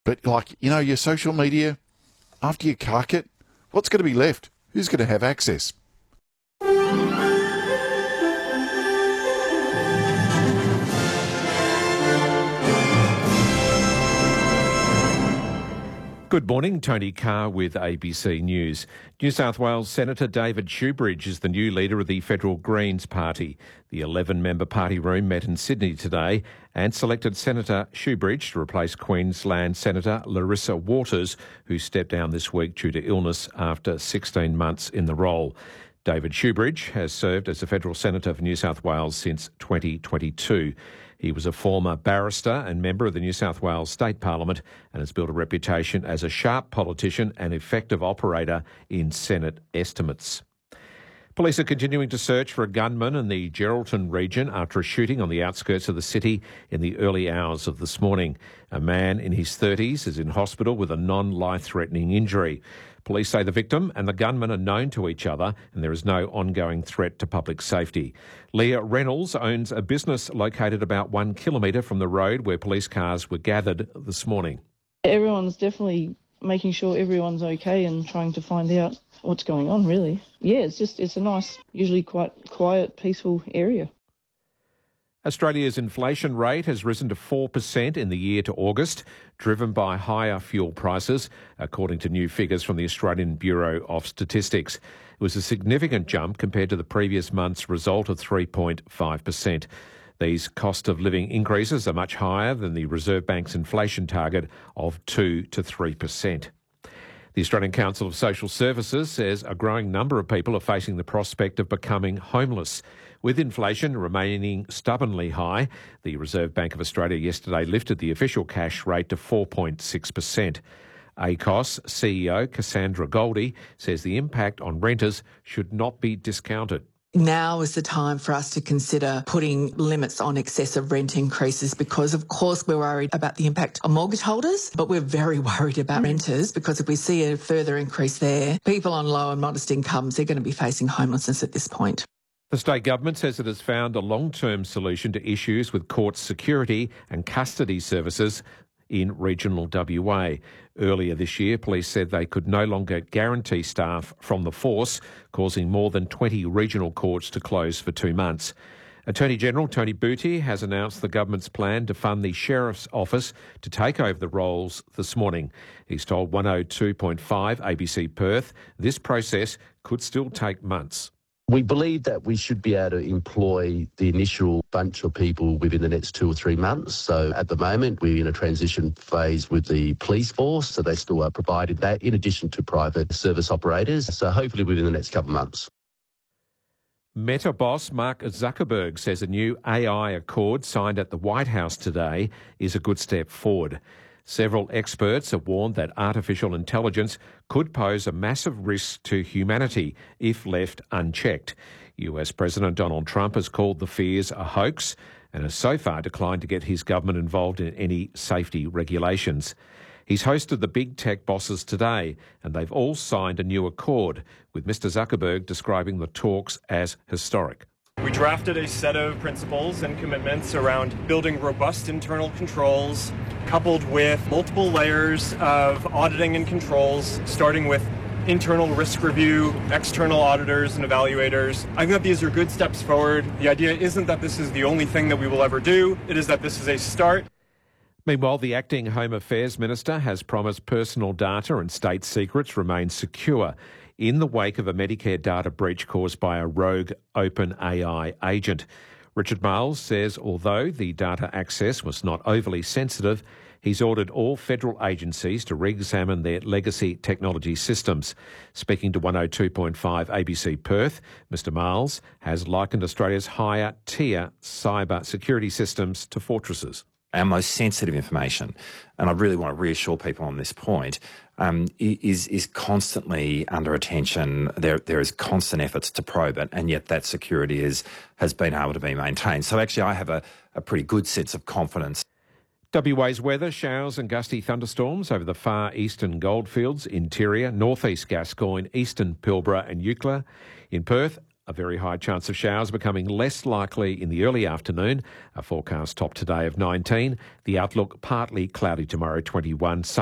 But your social media, after you cark it, what's going to be left? Who's going to have access? Good morning, Tony Carr with ABC News. New South Wales Senator David Shoebridge is the new leader of the Federal Greens Party. The 11-member party room met in Sydney today and selected Senator Shoebridge to replace Queensland Senator Larissa Waters, who stepped down this week due to illness after 16 months in the role. David Shoebridge has served as a federal senator for New South Wales since 2022. He was a former barrister and member of the New South Wales State Parliament and has built a reputation as a sharp politician and effective operator in Senate estimates. Police are continuing to search for a gunman in the Geraldton region after a shooting on the outskirts of the city in the early hours of this morning. A man in his 30s is in hospital with a non-life-threatening injury. Police say the victim and the gunman are known to each other and there is no ongoing threat to public safety. Leah Reynolds owns a business located about 1 kilometre from the road where police cars were gathered this morning. Everyone's definitely making sure everyone's okay and trying to find out what's going on, really. Yeah, it's a nice, usually quite quiet, peaceful area. Australia's inflation rate has risen to 4% in the year to August, driven by higher fuel prices, according to new figures from the Australian Bureau of Statistics. It was a significant jump compared to the previous month's result of 3.5%. These cost of living increases are much higher than the Reserve Bank's inflation target of 2 to 3%. The Australian Council of Social Services says a growing number of people are facing the prospect of becoming homeless. With inflation remaining stubbornly high, the Reserve Bank of Australia yesterday lifted the official cash rate to 4.6%. ACOS CEO Cassandra Goldie says the impact on renters should not be discounted. Now is the time for us to consider putting limits on excessive rent increases because, of course, we're worried about the impact on mortgage holders, but we're very worried about renters because if we see a further increase there, people on low and modest incomes, they're going to be facing homelessness at this point. The state government says it has found a long-term solution to issues with court security and custody services in regional WA. Earlier this year, police said they could no longer guarantee staff from the force, causing more than 20 regional courts to close for 2 months. Attorney General Tony Buttigieg has announced the government's plan to fund the Sheriff's Office to take over the roles this morning. He's told 102.5 ABC Perth this process could still take months. We believe that we should be able to employ the initial bunch of people within the next 2 or 3 months. So at the moment, we're in a transition phase with the police force, so they still are provided that in addition to private service operators. So hopefully within the next couple of months. Meta boss Mark Zuckerberg says a new AI accord signed at the White House today is a good step forward. Several experts have warned that artificial intelligence could pose a massive risk to humanity if left unchecked. US President Donald Trump has called the fears a hoax and has so far declined to get his government involved in any safety regulations. He's hosted the big tech bosses today and they've all signed a new accord, with Mr Zuckerberg describing the talks as historic. We drafted a set of principles and commitments around building robust internal controls, coupled with multiple layers of auditing and controls, starting with internal risk review, external auditors and evaluators. I think that these are good steps forward. The idea isn't that this is the only thing that we will ever do. It is that this is a start. Meanwhile, the acting Home Affairs Minister has promised personal data and state secrets remain secure in the wake of a Medicare data breach caused by a rogue OpenAI agent. Richard Marles says although the data access was not overly sensitive, he's ordered all federal agencies to re-examine their legacy technology systems. Speaking to 102.5 ABC Perth, Mr Marles has likened Australia's higher-tier cyber security systems to fortresses. Our most sensitive information, and I really want to reassure people on this point, is constantly under attention. There is constant efforts to probe it, and yet that security has been able to be maintained. So actually I have a pretty good sense of confidence. WA's weather, showers and gusty thunderstorms over the far eastern goldfields, interior, northeast Gascoyne, eastern Pilbara and Eucla. In Perth, A very high chance of showers becoming less likely in the early afternoon. A forecast top today of 19. The outlook partly cloudy tomorrow, 21.